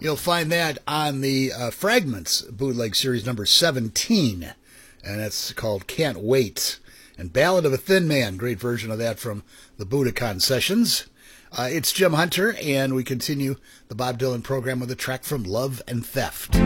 You'll find that on the Fragments bootleg series number 17, and it's called Can't Wait. And Ballad of a Thin Man, great version of that from the Budokan Sessions. It's Jim Hunter, and we continue the Bob Dylan program with a track from Love and Theft.